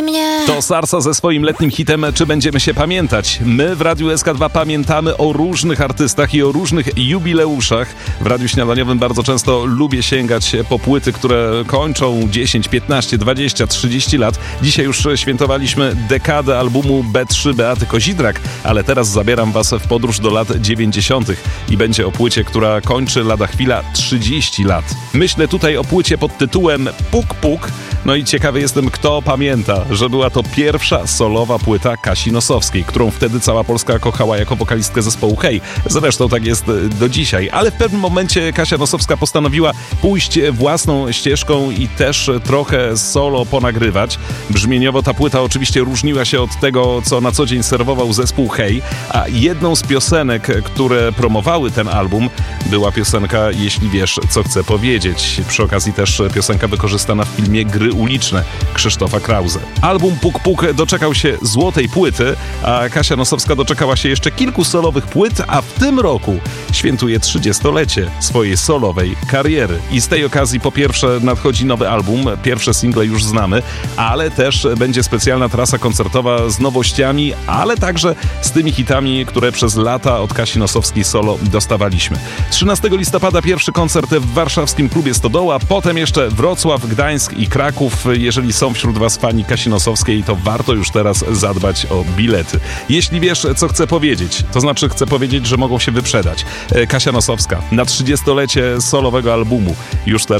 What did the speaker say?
Kochaj mnie. To Sarsa ze swoim letnim hitem Czy będziemy się pamiętać? My w Radiu SK2 pamiętamy o różnych artystach i o różnych jubileuszach. W Radiu Śniadaniowym bardzo często lubię sięgać po płyty, które kończą 10, 15, 20, 30 lat. Dzisiaj już świętowaliśmy dekadę albumu B3 Beaty Kozidrak, ale teraz zabieram was w podróż do lat 90. i będzie o płycie, która kończy lada chwila 30 lat. Myślę tutaj o płycie pod tytułem Puk Puk. No i ciekawy jestem, kto pamięta, że była to pierwsza solowa płyta Kasi Nosowskiej, którą wtedy cała Polska kochała jako wokalistkę zespołu Hej. Zresztą tak jest do dzisiaj. Ale w pewnym momencie Kasia Nosowska postanowiła pójść własną ścieżką i też trochę solo ponagrywać. Brzmieniowo ta płyta oczywiście różniła się od tego, co na co dzień serwował zespół Hej, a jedną z piosenek, które promowały ten album, była piosenka Jeśli wiesz, co chcę powiedzieć. Przy okazji też piosenka wykorzystana w filmie Gry uliczne Krzysztofa Krause. Album Puk Puk doczekał się złotej płyty, a Kasia Nosowska doczekała się jeszcze kilku solowych płyt, a w tym roku świętuje 30-lecie swojej solowej kariery. I z tej okazji po pierwsze nadchodzi nowy album, pierwsze single już znamy, ale też będzie specjalna trasa koncertowa z nowościami, ale także z tymi hitami, które przez lata od Kasi Nosowskiej solo dostawaliśmy. 13 listopada pierwszy koncert w warszawskim klubie Stodoła, potem jeszcze Wrocław, Gdańsk i Kraków. Jeżeli są wśród was fani Kasi Nosowskiej, to warto już teraz zadbać o bilety. Jeśli wiesz, co chcę powiedzieć, to znaczy chcę powiedzieć, że mogą się wyprzedać. Kasia Nosowska na 30-lecie solowego albumu już teraz